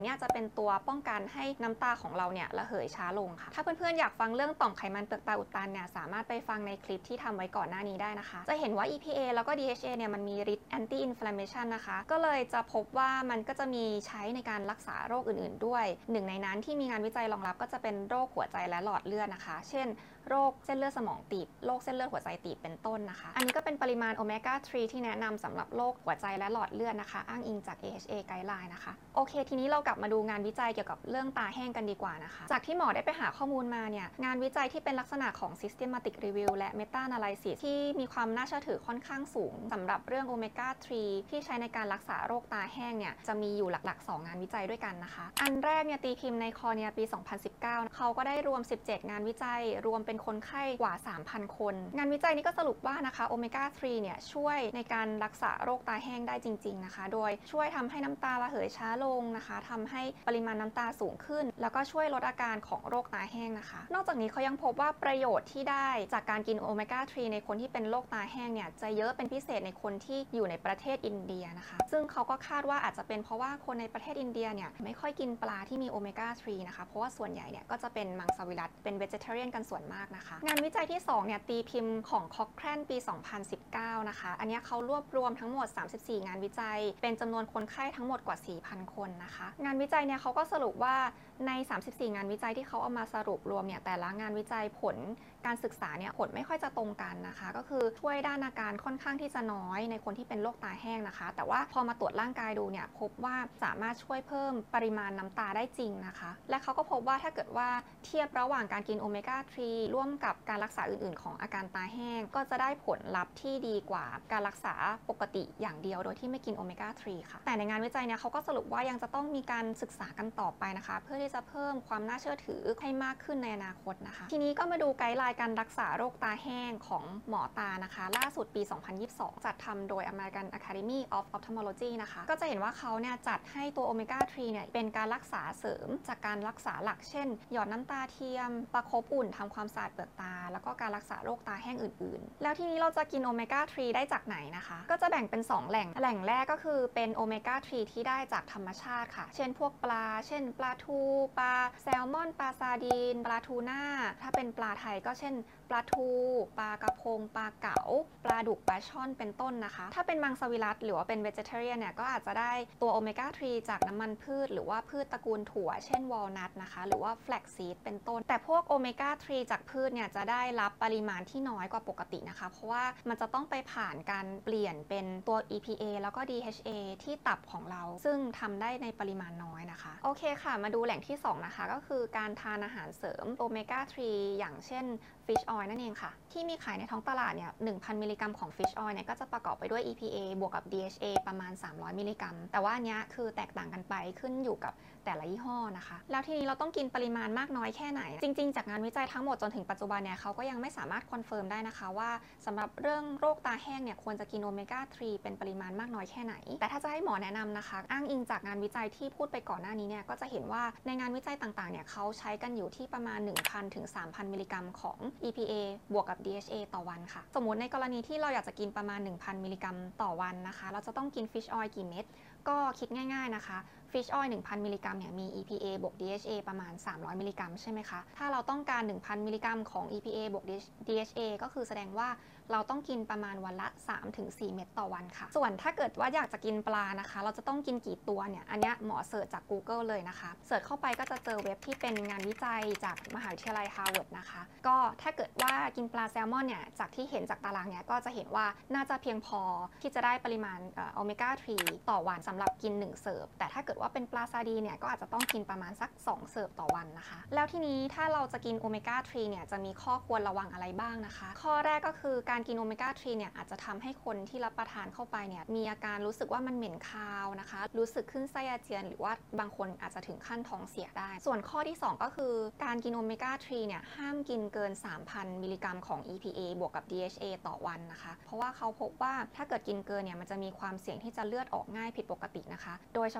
เนี่ยจะเป็นตัวป้องกันให้น้ำตาของเราเนี่ยระเหยช้าลงค่ะถ้าเพื่อนๆอยากฟังเรื่องต่อมไขมันเปลือกตาอุดตันเนี่ยสามารถไปฟังในคลิปที่ทำไว้ก่อนหน้านี้ได้นะคะจะเห็นว่า EPA แล้วก็ DHA เนี่ยมันมีฤทธิ์ anti inflammation นะคะก็เลยจะพบว่ามันก็จะมีใช้ในการรักษาโรคอื่นๆด้วยหนึ่งในนั้นที่มีงานวิจัยรองรับก็จะเป็นโรคหัวใจและหลอดเลือดนะคะเช่นโรคเส้นเลือดสมองตีบโรคเส้นเลือดหัวใจตีบเป็นต้นนะคะอันนี้ก็เป็นปริมาณโอเมก้า 3 ที่แนะนำสำหรับโรคหัวใจและหลอดเลือดนะคะอ้างอิงจาก AHA Guideline นะคะโอเคทีนี้เรากลับมาดูงานวิจัยเกี่ยวกับเรื่องตาแห้งกันดีกว่านะคะจากที่หมอได้ไปหาข้อมูลมาเนี่ยงานวิจัยที่เป็นลักษณะของ systematic review และ meta analysis ที่มีความน่าเชื่อถือค่อนข้างสูงสำหรับเรื่องโอเมก้า 3 ที่ใช้ในการรักษาโรคตาแห้งเนี่ยจะมีอยู่หลักๆ2งานวิจัยด้วยกันนะคะอันแรกเนี่ยตีพิมพ์ในคอเนียปี 2019 เขาก็ได้รวม17งานวิจัยรวมเป็นคนไข้กว่า 3,000 คนงานวิจัยนี้ก็สรุปว่านะคะโอเมก้า 3 เนี่ยช่วยในการรักษาโรคตาแห้งได้จริงๆนะคะโดยช่วยทำให้น้ำตาระเหยช้าลงนะคะทำให้ปริมาณน้ำตาสูงขึ้นแล้วก็ช่วยลดอาการของโรคตาแห้งนะคะนอกจากนี้เขายังพบว่าประโยชน์ที่ได้จากการกินโอเมก้า 3 ในคนที่เป็นโรคตาแห้งเนี่ยจะเยอะเป็นพิเศษในคนที่อยู่ในประเทศอินเดียนะคะซึ่งเขาก็คาดว่าอาจจะเป็นเพราะว่าคนในประเทศอินเดียเนี่ยไม่ค่อยกินปลาที่มีโอเมก้า 3 นะคะเพราะว่าส่วนใหญ่เนี่ยก็จะเป็นมังสวิรัติเป็น vegetarian กันส่วนมากนะคะงานวิจัยที่2เนี่ยตีพิมพ์ของ Cochrane ปี 2019 นะคะอันนี้เขารวบรวมทั้งหมด34งานวิจัยเป็นจำนวนคนไข้ทั้งหมดกว่า 4,000 คนนะคะงานวิจัยเนี่ยเขาก็สรุปว่าใน34งานวิจัยที่เขาเอามาสรุปรวมเนี่ยแต่ละงานวิจัยผลการศึกษาเนี่ยผลไม่ค่อยจะตรงกันนะคะก็คือช่วยด้านอาการค่อนข้างที่จะน้อยในคนที่เป็นโรคตาแห้งนะคะแต่ว่าพอมาตรวจร่างกายดูเนี่ยพบว่าสามารถช่วยเพิ่มปริมาณน้ำตาได้จริงนะคะและเขาก็พบว่าถ้าเกิดว่าเทียบระหว่างการกินโอเมก้า 3 ร่วมกับการรักษาอื่นๆของอาการตาแห้งก็จะได้ผลลัพธ์ที่ดีกว่าการรักษาปกติอย่างเดียวโดยที่ไม่กินโอเมก้า 3 ค่ะแต่ในงานวิจัยเนี่ยเขาก็สรุปว่ายังจะต้องมีการศึกษากันต่อไปนะคะเพื่อที่จะเพิ่มความน่าเชื่อถือให้มากขึ้นในอนาคตนะคะทีนี้ก็มาดูไกด์ไลน์การรักษาโรคตาแห้งของหมอตานะคะล่าสุดปี 2022 จัดทำโดย American Academy of Ophthalmology นะคะก็จะเห็นว่าเขาเนี่ยจัดให้ตัวโอเมก้า 3 เนี่ยเป็นการรักษาเสริมจากการรักษาหลักเช่นหยอดน้ำตาเทียมประคบอุ่นทำความสะอาดเปลือกตาแล้วก็การรักษาโรคตาแห้งอื่นๆแล้วทีนี้เราจะกินโอเมก้า 3 ได้จากไหนนะคะก็จะแบ่งเป็น2แหล่งแรกก็คือเป็นโอเมก้า 3 ที่ได้จากธรรมชาติค่ะเช่นพวกปลาเช่นปลาทูปลาแซลมอนปลาซาร์ดีนปลาทูน่าถ้าเป็นปลาไทยก็เช่นปลาทูปลากระพงปลาเก๋าปลาดุกปลาช่อนเป็นต้นนะคะถ้าเป็นมังสวิรัติหรือว่าเป็น vegetarian เนี่ยก็อาจจะได้ตัวโอเมก้า 3 จากน้ำมันพืชหรือว่าพืชตระกูลถั่วเช่นวอลนัทนะคะหรือว่า flax seed เป็นต้นแต่พวกโอเมก้า 3 จากพืชเนี่ยจะได้รับปริมาณที่น้อยกว่าปกตินะคะเพราะว่ามันจะต้องไปผ่านการเปลี่ยนเป็นตัว EPA แล้วก็ DHA ที่ตับของเราซึ่งทำได้ในปริมาณน้อยนะคะโอเคค่ะมาดูแหล่งที่2นะคะก็คือการทานอาหารเสริมโอเมก้า 3 อย่างเช่น fish oil นั่นเองค่ะที่มีขายในท้องตลาดเนี่ย 1,000 มิลลิกรัมของ fish oil เนี่ยก็จะประกอบไปด้วย EPA บวกกับ DHA ประมาณ 300 มิลลิกรัมแต่ว่าอันนี้คือแตกต่างกันไปขึ้นอยู่กับแต่ละยี่ห้อนะคะแล้วทีนี้เราต้องกินปริมาณมากน้อยแค่ไหนจริงๆจากงานวิจัยทั้งหมดจนถึงปัจจุบันเนี่ยเขาก็ยังไม่สามารถคอนเฟิร์มได้นะคะว่าสำหรับเรื่องโรคตาแห้งเนี่ยควรจะกินโอเมก้า 3 เป็นปริมาณมากน้อยแค่ไหนแต่ถ้าจะให้หมอแนะนำนะคะอ้างอิงจากงานวิจัยที่พูดไปก่อนหน้านี้เนี่ยก็จะเห็นว่าในงานวิจัยต่างๆเนี่ยเขาใช้กันอยู่ที่ประมาณ 1,000 ถึง 3,000 มิลลิกรัมของ EPA บวกกับ DHA ต่อวันค่ะสมมุติในกรณีที่เราอยากจะกินประมาณ 1,000 มิลลิกรัมต่อวันนะคะเราจะต้องกิน fish oil กี่เม็ดก็คิดง่ายๆนะคะ fish oil 1,000 มิลลิกรัมเนี่ยมี EPA บวก DHA ประมาณ 300 มิลลิกรัมใช่ไหมคะถ้าเราต้องการ 1,000 มิลลิกรัมของ EPA บวก DHA ก็คือแสดงว่าเราต้องกินประมาณวันละ 3-4 เม็ดต่อวันค่ะส่วนถ้าเกิดว่าอยากจะกินปลานะคะเราจะต้องกินกี่ตัวเนี่ยอันนี้หมอเสิร์ชจาก Google เลยนะคะเสิร์ชเข้าไปก็จะเจอเว็บที่เป็นงานวิจัยจากมหาวิทยาลัย Harvard นะคะก็ถ้าเกิดว่ากินปลาแซลมอนเนี่ยจากที่เห็นจากตารางเนี่ยก็จะเห็นว่าน่าจะเพียงพอที่จะได้ปริมาณโอเมก้า 3 ต่อวันสำหรับกิน1เสิร์ฟแต่ถ้าเกิดว่าเป็นปลาซาดีเนี่ยก็อาจจะต้องกินประมาณสัก2เสิร์ฟต่อวันนะคะแล้วทีนี้ถ้าเราจะกินโอเมก้า 3 เนี่ยจะมีข้อควรระวังอะไรบ้างนะคะข้อแรกก็คือการกินโอเมก้า 3 เนี่ยอาจจะทำให้คนที่รับประทานเข้าไปเนี่ยมีอาการรู้สึกว่ามันเหม็นคาวนะคะรู้สึกขึ้นไส้อาเจียนหรือว่าบางคนอาจจะถึงขั้นท้องเสียได้ส่วนข้อที่2ก็คือการกินโอเมก้า 3 เนี่ยห้ามกินเกิน 3,000 มิลลิกรัมของ EPA บวกกับ DHA ต่อวันนะคะเพราะว่าเขาพบว่าถ้าเกิดกินเกินเนี่ยมันจะมีความเสี่ยงที่จะเลือดออกง่ายผิดปกตินะคะโดยเฉพาะในคน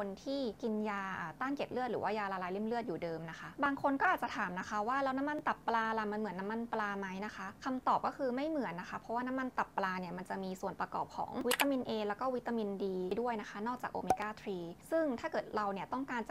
คนที่กินยาต้านเกล็ดเลือดหรือว่ายาละลายริ่มเลือดอยู่เดิมนะคะบางคนก็อาจจะถามนะคะว่าแล้วน้ำมันตับปลาล่ะมันเหมือนน้ำมันปลาไหมนะคะคำตอบก็คือไม่เหมือนนะคะเพราะว่าน้ำมันตับปลาเนี่ยมันจะมีส่วนประกอบของวิตามิน A แล้วก็วิตามิน D ด้วยนะคะนอกจากโอเมก้า 3 ซึ่งถ้าเกิดเราเนี่ยต้องการจะ